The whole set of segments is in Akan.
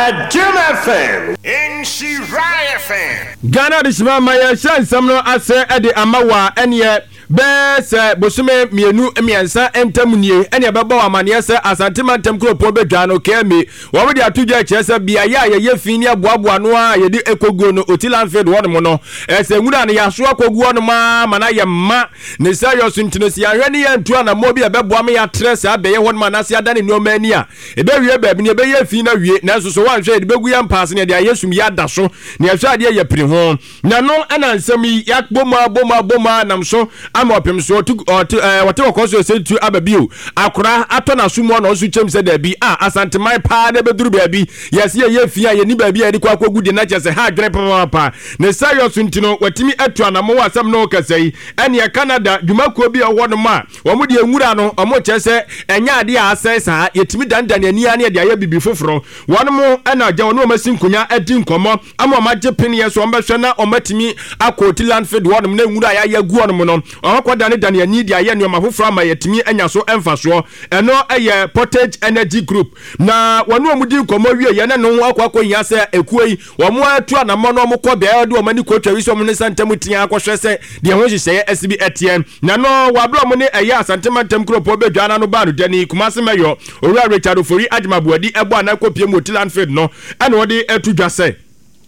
Jim FM in Shirai FM. Ghana de shima maya shan samno ase ede amawa enye bese bosume mienu emiensa entamunie ene beba wa mane ase asantema ntamkropo bedwa no kemi wo de atudwa kyese bia ya ye fini aboabo no a ye de ekogo no otilanfed won mo no ese nwura ne yaso akogo no ma na ye ma ne serious ntino si ahwe ne ye ntu ana mo bia bebo am ya tres abeye won ma na se adane no mani a ebe wie ba bi ne ebe ye fi na wie na so wanhwe de begu ya mpaase ne de ayesum ya da so ne ahwe ade ye piri ho na no ana nsam ya boma nam so ama opem so wate wakoso sentu ababio akora atona sumo na osu chem se da bi asantemai pa na beduru ba bi yes ye fia ye ni ba bi ade kwa akogudi na chese ha dwene papa ne serious ntino watimi atu anamo asam no kasai ene Canada dwumakuo bi owono ma wo mu de enwura no omo chese enya ade asesa yetimi dandan ani ane de aye bibi foforo wono mo ana agya wono masinkunya adi nkomo ama magye pene so ombehwe na omatimi akoti landfed wono na enwura ya yagu wono no omakoda ne dan ani de aye ne omafoforo ama yetimi anya so emfaso eno eye Portage Energy Group na wono mu di nkomo wie ye ne no akwa nya se ekuei wo mo atu anamo no mo ko be de omani ko twa wiso mo ne santam tia akohwe se de ho hye SB ATM na no wabro mo ne eye asantema ntam kropo bedwa na no ba no dani kumase meyo owura Richard Ofori Adjumabuadi ebo na kopie mo Landfield no ene wo de atudwa se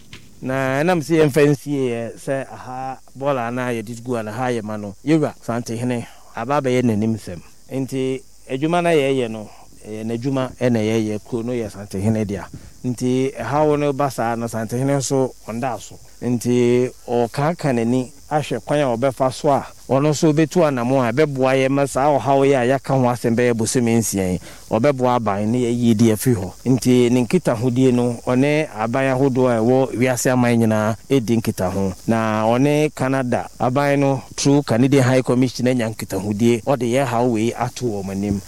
na nam se emfansi se aha bola na ye ditgu na ha ye ma no yewura sante hene ababa ye nanim sem enti adwuma na ye no n'adwuma ene ye kro no ye sante hene dia nti ha wo no basa na sante hene so onda so nti o kanka nani ahwe kwan a obefa so a ono so betu anamo a beboa ye masa o hawo ye ayaka ho asembe bosome nsian obeboa aban ne ye di afi ho nti ne nkita hodie no one aban ahodo a wo wiase aman nyina edi nkita ho na one Canada aban no through Canadian High Commission nya nkita hodie o de ye hawo we ato o manim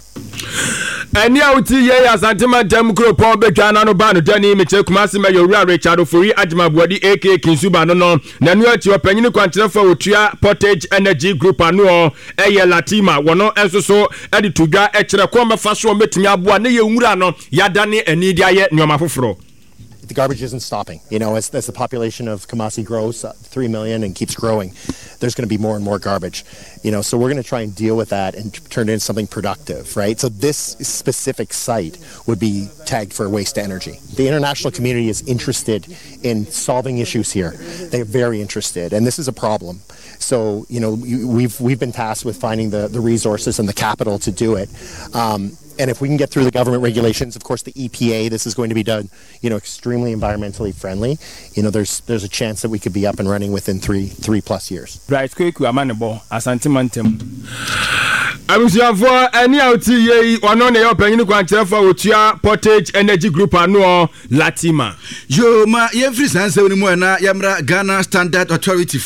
eni auti ye asantema ntam kropo bedwa na no ba no dani meche kumase meyo owura Richard Ofori Adjumabuadi AK Kinsuba no na nu ati opanyini kwankyerefo otua Portage Energy Group ano eye Latima wono ensoso edi tudwa ekere ko mefa so metumi aboa ne ye nwura no yadane ani dia ye nyoma foforo. The garbage isn't stopping. You know, as the population of Kumasi grows, 3 million, and keeps growing, there's going to be more and more garbage. You know, so we're going to try and deal with that and turn it into something productive, right? So this specific site would be tagged for waste to energy. The international community is interested in solving issues here. They're very interested, and this is a problem. So, you know, we've been tasked with finding the resources and the capital to do it. And if we can get through the government regulations, of course, the EPA, this is going to be done, you know, extremely environmentally friendly. You know, there's a chance that we could be up and running within three plus years. Right, quick, amanebo, asantimantem. Abusiafo eni auti ye ono ne opanyini kwankyerefo otua Portage Energy Group ano Latima. Yo ma ye free sanse woni mo na yamra Ghana Standard Authority